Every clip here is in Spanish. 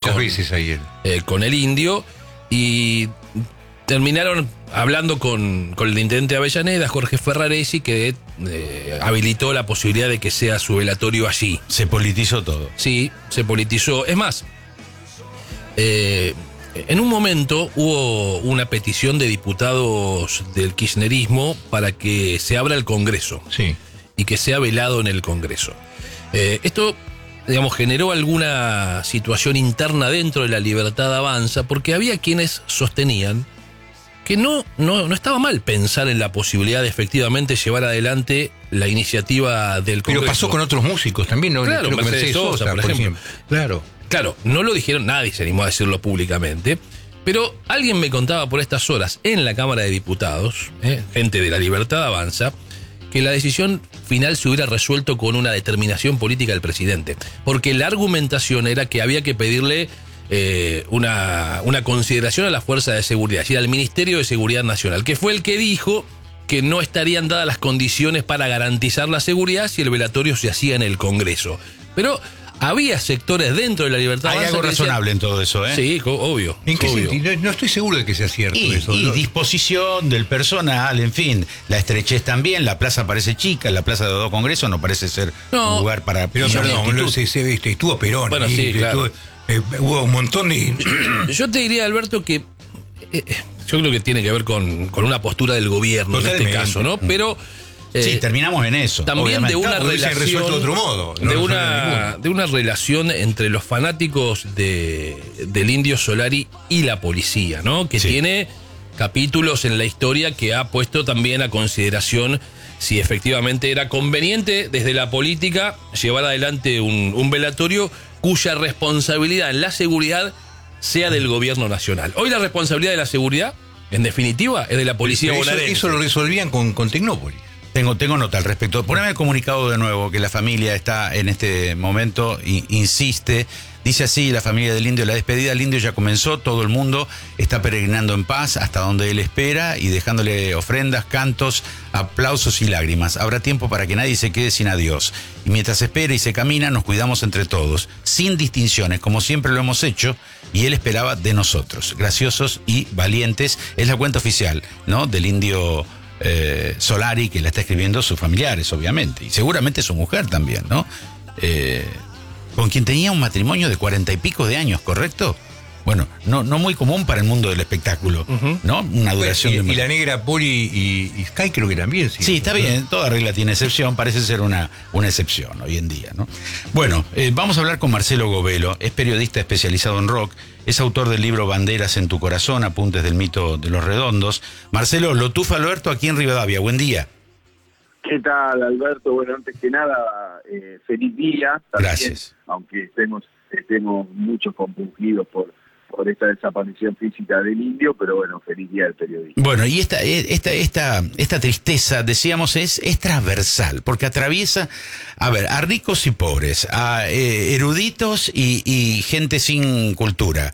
muchas veces ahí con el Indio, y terminaron hablando con el intendente de Avellaneda, Jorge Ferraresi, que habilitó la posibilidad de que sea su velatorio allí. Se politizó todo. Sí, se politizó. Es más, en un momento hubo una petición de diputados del kirchnerismo para que se abra el Congreso. Sí. Y que sea velado en el Congreso. Esto, digamos, generó alguna situación interna dentro de la Libertad Avanza, porque había quienes sostenían que no estaba mal pensar en la posibilidad de efectivamente llevar adelante la iniciativa del Congreso. Pero pasó con otros músicos también, ¿no? Claro, Creo que Mercedes Sosa, por ejemplo. Claro, no lo dijeron, nadie se animó a decirlo públicamente, pero alguien me contaba por estas horas en la Cámara de Diputados, gente de la Libertad Avanza, que la decisión final se hubiera resuelto con una determinación política del presidente, porque la argumentación era que había que pedirle una consideración a la fuerza de seguridad, es decir, al Ministerio de Seguridad Nacional, que fue el que dijo que no estarían dadas las condiciones para garantizar la seguridad si el velatorio se hacía en el Congreso. Pero había sectores dentro de la Libertad Avanza. Hay algo razonable en todo eso, ¿eh? Sí, obvio. ¿En qué obvio. sentido? No estoy seguro de que sea cierto eso. Y disposición del personal, en fin, la estrechez también, la plaza parece chica, la plaza de los dos congresos no parece ser un lugar para... Pero perdón, estuvo Perón. Bueno, sí, claro. Hubo un montón de... Yo te diría, Alberto, que yo creo que tiene que ver con una postura del gobierno Totalmente. En este caso, ¿no? Pero... sí, terminamos en eso. También obviamente. de una relación de otro modo. de una relación entre los fanáticos del Indio Solari y la policía, ¿no? Que tiene capítulos en la historia que ha puesto también a consideración si efectivamente era conveniente desde la política llevar adelante un velatorio cuya responsabilidad en la seguridad sea del gobierno nacional. Hoy la responsabilidad de la seguridad, en definitiva, es de la policía bonaerense. Eso lo resolvían con Tecnópolis. Tengo nota al respecto. Poneme el comunicado de nuevo, que la familia está en este momento, insiste. Dice así la familia del Indio: la despedida del Indio ya comenzó, todo el mundo está peregrinando en paz hasta donde él espera y dejándole ofrendas, cantos, aplausos y lágrimas. Habrá tiempo para que nadie se quede sin adiós. Y mientras espera y se camina, nos cuidamos entre todos, sin distinciones, como siempre lo hemos hecho, y él esperaba de nosotros, graciosos y valientes. Es la cuenta oficial, ¿no?, del Indio Solari, que la está escribiendo sus familiares, obviamente, y seguramente su mujer también, ¿no? Con quien tenía un matrimonio de 40 y pico de años, ¿correcto? Bueno, no muy común para el mundo del espectáculo, ¿no? Una duración y la negra Poli y Sky creo que también. Sí, está bien, toda regla tiene excepción, parece ser una excepción hoy en día, ¿no? Bueno, vamos a hablar con Marcelo Govelo, es periodista especializado en rock, es autor del libro Banderas en tu corazón, apuntes del mito de los redondos. Marcelo, lo tufa Alberto aquí en Rivadavia, buen día. ¿Qué tal, Alberto? Bueno, antes que nada, feliz día. También, gracias. Aunque estemos muchos compungidos por esta desaparición física del Indio, pero bueno, feliz día del periodista. Bueno, y esta tristeza, decíamos, es transversal, porque atraviesa, a ricos y pobres, a eruditos y gente sin cultura,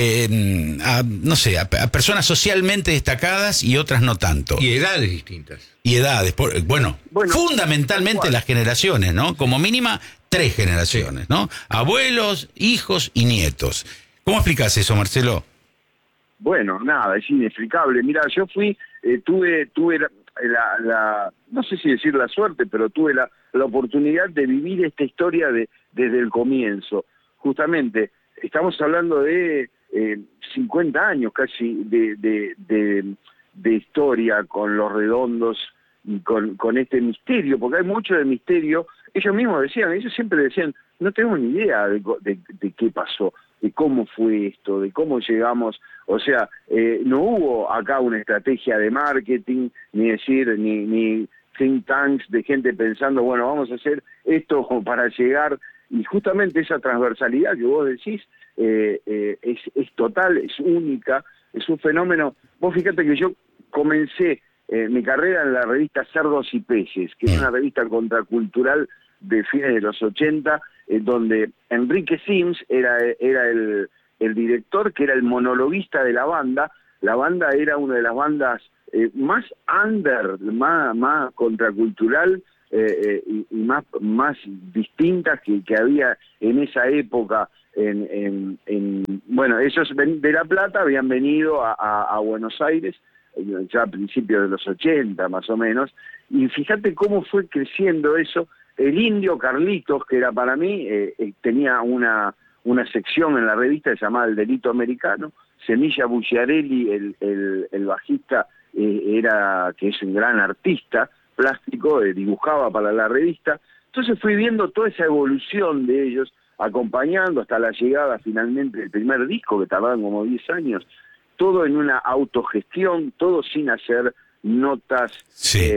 a personas socialmente destacadas y otras no tanto. Y edades distintas. Y edades, bueno fundamentalmente las generaciones, ¿no? Como mínima 3 generaciones, ¿no? Abuelos, hijos y nietos. ¿Cómo explicás eso, Marcelo? Bueno, nada, es inexplicable. Mira, yo tuve la no sé si decir la suerte, pero tuve la oportunidad de vivir esta historia desde el comienzo. Justamente, estamos hablando de 50 años casi de historia con los redondos y con este misterio, porque hay mucho de misterio. Ellos mismos siempre decían, no tengo ni idea de qué pasó, de cómo fue esto, de cómo llegamos. O sea, no hubo acá una estrategia de marketing, ni think tanks de gente pensando, bueno, vamos a hacer esto para llegar. Y justamente esa transversalidad que vos decís es total, es única, es un fenómeno. Vos fíjate que yo comencé mi carrera en la revista Cerdos y Peces, que es una revista contracultural de fines de los 80, donde Enrique Sims era el director, que era el monologuista de la banda. La banda era una de las bandas más under, más contracultural y más distintas que había en esa época en bueno, ellos de La Plata habían venido a Buenos Aires ya a principios de los 80 más o menos, y fíjate cómo fue creciendo eso. El Indio Carlitos, que era para mí, tenía una sección en la revista que se llamaba El Delito Americano. Semilla Bucciarelli, el bajista, que es un gran artista plástico, dibujaba para la revista. Entonces fui viendo toda esa evolución de ellos, acompañando hasta la llegada finalmente del primer disco, que tardaron como 10 años, todo en una autogestión, todo sin hacer notas, Sí.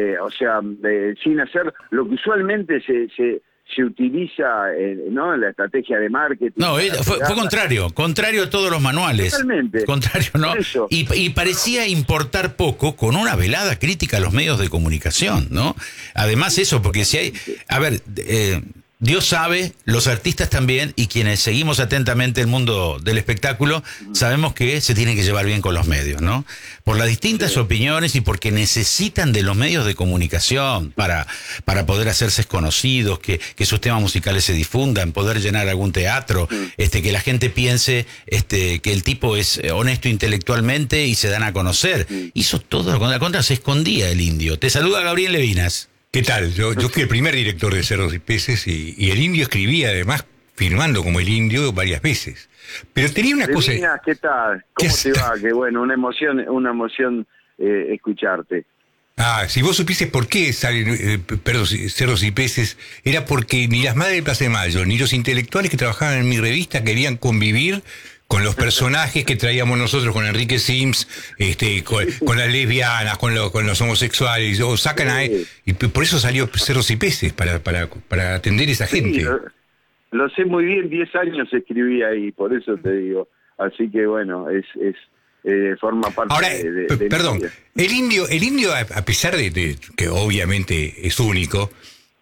Sin hacer lo que usualmente se utiliza ¿no? en la estrategia de marketing. No, fue contrario a todos los manuales. Totalmente. Contrario, ¿no? Eso. Y parecía importar poco, con una velada crítica a los medios de comunicación, ¿no? Además eso, porque si hay... A ver, Dios sabe, los artistas también, y quienes seguimos atentamente el mundo del espectáculo, sabemos que se tienen que llevar bien con los medios, ¿no? Por las distintas opiniones y porque necesitan de los medios de comunicación para poder hacerse conocidos, que sus temas musicales se difundan, poder llenar algún teatro, que la gente piense que el tipo es honesto intelectualmente y se dan a conocer. Hizo todo, con la contra se escondía el Indio. Te saluda Gabriel Levinas. ¿Qué tal? Yo fui el primer director de Cerdos y Peces y el Indio escribía además firmando como el Indio varias veces. Pero tenía una cosa... ¿Qué tal? ¿Cómo te va? Qué bueno, una emoción escucharte. Si vos supieses por qué salen Cerdos y Peces, era porque ni las madres de Plaza de Mayo, ni los intelectuales que trabajaban en mi revista querían convivir con los personajes que traíamos nosotros, con Enrique Sims, con las lesbianas, con los homosexuales, o sacan y por eso salió Cerdos y Peces, para atender a esa gente. Sí, lo sé muy bien, 10 años escribí ahí, por eso te digo. Así que bueno, forma parte. Ahora, de perdón, el indio, a pesar de que obviamente es único,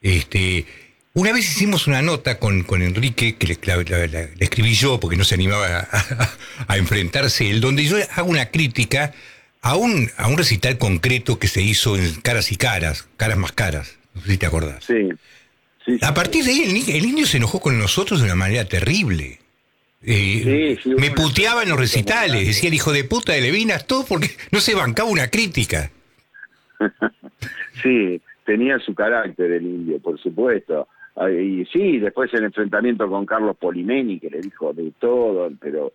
una vez hicimos una nota con Enrique, que la escribí yo porque no se animaba a enfrentarse él, donde yo hago una crítica a un recital concreto que se hizo en Caras y Caras, Caras más Caras, no sé si te acordás. Sí. A partir de ahí el indio se enojó con nosotros de una manera terrible. Me puteaba en los recitales, decía el hijo de puta de Levinas, todo porque no se bancaba una crítica. Sí, tenía su carácter el Indio, por supuesto. Y sí, después el enfrentamiento con Carlos Polimeni, que le dijo de todo, pero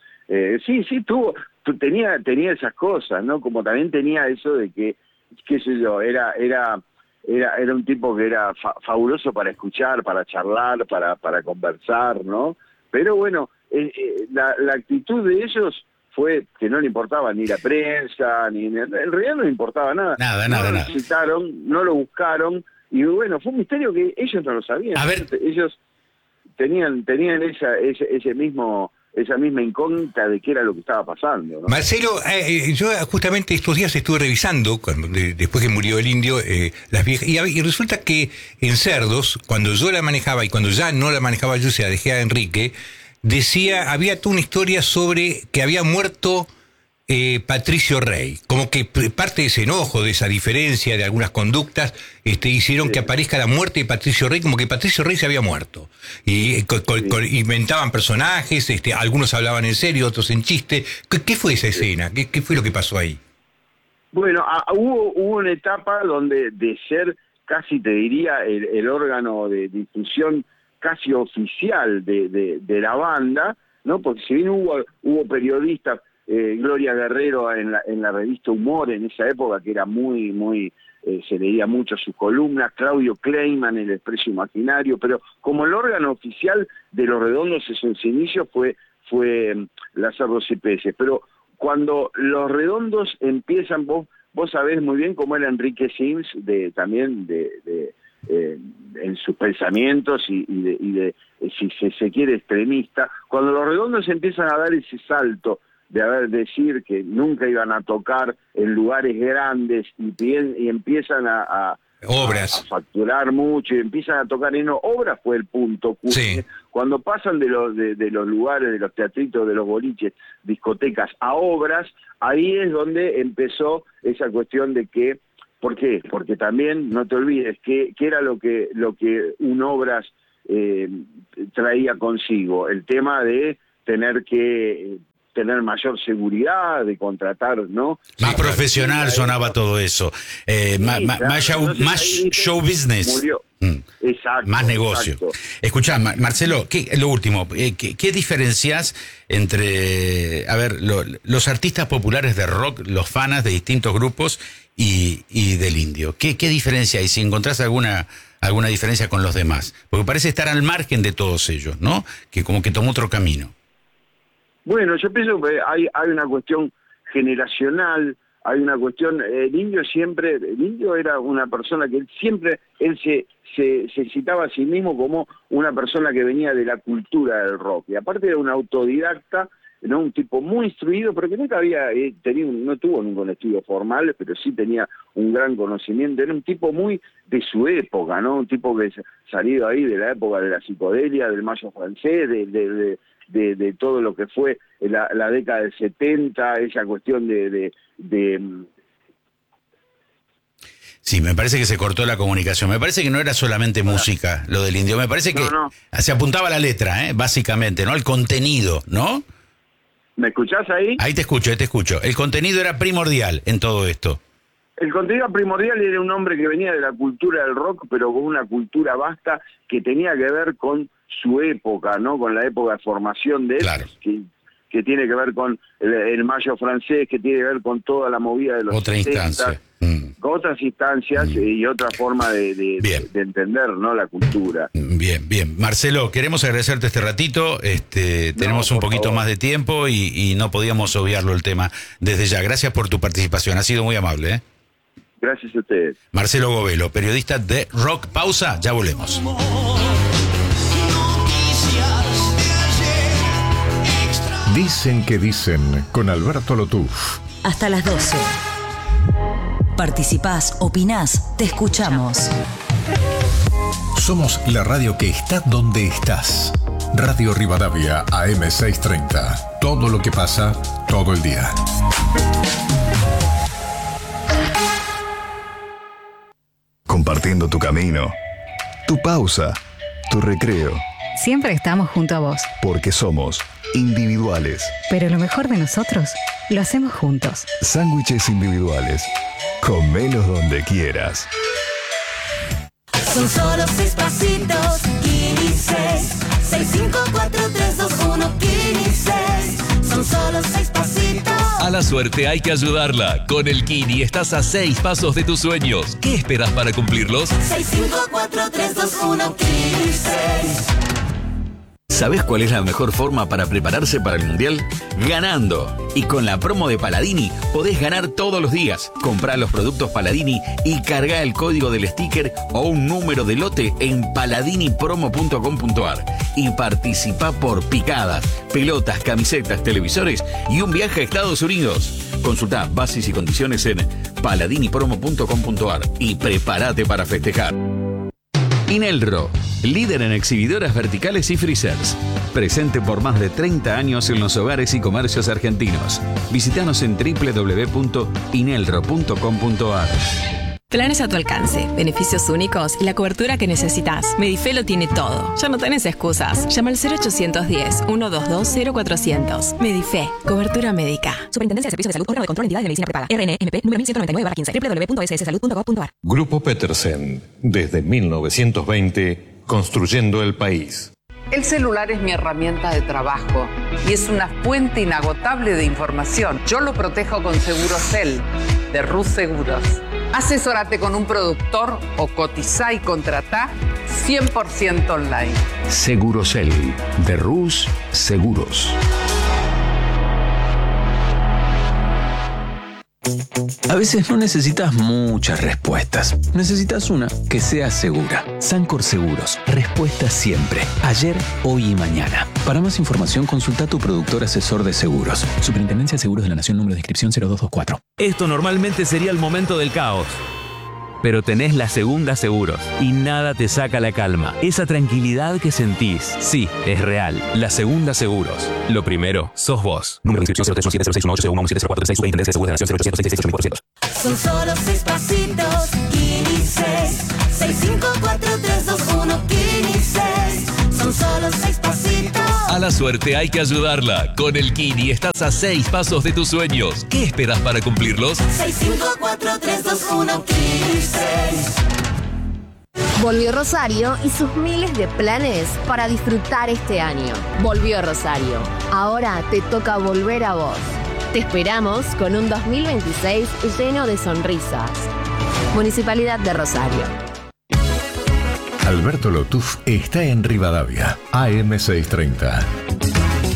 tenía esas cosas, ¿no? Como también tenía eso de que, qué sé yo, era un tipo que era fabuloso para escuchar, para charlar, para conversar, ¿no? Pero bueno, la actitud de ellos fue que no le importaba ni la prensa, en realidad no le importaba nada. Nada. No lo buscaron, y bueno, fue un misterio que ellos no lo sabían. A ver, ellos tenían esa misma incógnita de qué era lo que estaba pasando, ¿no? Marcelo, yo justamente estos días estuve revisando, después que murió el Indio, las viejas, y resulta que en Cerdos, cuando yo la manejaba y cuando ya no la manejaba yo, se la dejé a Enrique, había toda una historia sobre que había muerto Patricio Rey, como que parte de ese enojo, de esa diferencia de algunas conductas, hicieron que aparezca la muerte de Patricio Rey, como que Patricio Rey se había muerto, y inventaban personajes, algunos hablaban en serio, otros en chiste. ¿Qué fue esa escena? ¿Qué fue lo que pasó ahí? Bueno, hubo una etapa donde, de ser casi, te diría, el órgano de difusión casi oficial de la banda, ¿no? Porque si bien hubo periodistas, Gloria Guerrero en la revista Humor en esa época, que era muy se leía mucho sus columnas, Claudio Kleiman, El Expreso Imaginario, pero como el órgano oficial de Los Redondos en su inicio fue las Cerdos y Peces. Pero cuando Los Redondos empiezan, vos sabés muy bien cómo era Enrique Sims, también en sus pensamientos y si se quiere, extremista. Cuando Los Redondos empiezan a dar ese salto de decir que nunca iban a tocar en lugares grandes y empiezan a facturar mucho y empiezan a tocar en obras, fue el punto. Sí. Cuando pasan de los lugares, de los teatritos, de los boliches, discotecas a obras, ahí es donde empezó esa cuestión de que, ¿por qué? Porque también, no te olvides, que era lo que un obras traía consigo, el tema de tener que tener mayor seguridad, de contratar, ¿no? Más profesional sonaba todo eso. Más show business. Murió. Exacto. Más negocio. Escuchá, Marcelo, lo último, ¿qué diferencias entre, los artistas populares de rock, los fanas de distintos grupos y del Indio? ¿Qué diferencia hay? Si encontrás alguna diferencia con los demás. Porque parece estar al margen de todos ellos, ¿no? Que como que tomó otro camino. Bueno, yo pienso que hay una cuestión generacional, hay una cuestión, el Indio era una persona que él se citaba a sí mismo como una persona que venía de la cultura del rock, y aparte era un autodidacta, ¿no? Un tipo muy instruido, pero que nunca no tuvo ningún estudio formal, pero sí tenía un gran conocimiento, era un tipo muy de su época, ¿no? Un tipo que salido ahí de la época de la psicodelia, del mayo francés, de todo lo que fue la década del 70, esa cuestión de Sí, me parece que se cortó la comunicación. Me parece que no era solamente música lo del Indio. Me parece que se apuntaba a la letra, básicamente, ¿no? Al contenido, ¿no? ¿Me escuchás ahí? Ahí te escucho. El contenido era primordial en todo esto. El contenido primordial era un hombre que venía de la cultura del rock, pero con una cultura vasta que tenía que ver con su época, ¿no? Con la época de formación de él, claro. que tiene que ver con el mayo francés, que tiene que ver con toda la movida de los otra 70, instancia. Con otras instancias y otra forma de entender, ¿no? La cultura. Bien. Marcelo, queremos agradecerte este ratito. Tenemos un poquito más de tiempo y no podíamos obviarlo el tema desde ya. Gracias por tu participación. Ha sido muy amable, ¿eh? Gracias a ustedes. Marcelo Govelo, periodista de Rock. Pausa, ya volvemos. Dicen que dicen con Alberto Lotuf. Hasta las 12. Participás, opinás, te escuchamos. Somos la radio que está donde estás. Radio Rivadavia AM 630. Todo lo que pasa, todo el día. Compartiendo tu camino, tu pausa, tu recreo. Siempre estamos junto a vos. Porque somos individuales. Pero lo mejor de nosotros lo hacemos juntos. Sándwiches individuales. Comelos donde quieras. Son solo 6 pasitos, Kini 6. 6, 5, 4, 3, 2, 1, Kini 6. Son solo 6 pasitos. A la suerte hay que ayudarla. Con el Kini estás a 6 pasos de tus sueños. ¿Qué esperas para cumplirlos? 6, 5, 4, 3, 2, 1, Kini 6. ¿Sabés cuál es la mejor forma para prepararse para el Mundial? Ganando. Y con la promo de Paladini podés ganar todos los días. Comprá los productos Paladini y cargá el código del sticker o un número de lote en paladinipromo.com.ar y participá por picadas, pelotas, camisetas, televisores y un viaje a Estados Unidos. Consultá bases y condiciones en paladinipromo.com.ar y prepárate para festejar. Inelro, líder en exhibidoras verticales y freezers. Presente por más de 30 años en los hogares y comercios argentinos. Visítanos en www.inelro.com.ar. Planes a tu alcance, beneficios únicos y la cobertura que necesitas. Medife lo tiene todo. Ya no tenés excusas. Llama al 0810-122-0400. Medife, cobertura médica. Superintendencia de Servicios de Salud, órgano de control de entidades de medicina prepaga. RNMP número 1199/15. www.sssalud.gov.ar. Grupo Petersen, desde 1920, construyendo el país. El celular es mi herramienta de trabajo y es una fuente inagotable de información. Yo lo protejo con Segurosel, de Rus Seguros. Asesórate con un productor o cotizá y contratá 100% online. Segurosel, de Rus Seguros. A veces no necesitas muchas respuestas. Necesitas una que sea segura. Sancor Seguros. Respuesta siempre. Ayer, hoy y mañana. Para más información, consulta a tu productor asesor de seguros. Superintendencia de Seguros de la Nación, número de inscripción 0224. Esto normalmente sería el momento del caos. Pero tenés la Segunda Seguros y nada te saca la calma. Esa tranquilidad que sentís, sí, es real. La Segunda Seguros. Lo primero, sos vos. Número de inscripción 03170618117046. Superintendencia de Seguros de la Nación 0800 Son solo 6 pasitos, Kini 6. 6, 5, 4, 3, 2, 1, Kini 6. Son solo 6 pasitos. A mala suerte hay que ayudarla. Con el Kini estás a 6 pasos de tus sueños. ¿Qué esperas para cumplirlos? 654-321-15. Volvió Rosario y sus miles de planes para disfrutar este año. Volvió Rosario. Ahora te toca volver a vos. Te esperamos con un 2026 lleno de sonrisas. Municipalidad de Rosario. Alberto Lotuf está en Rivadavia, AM630.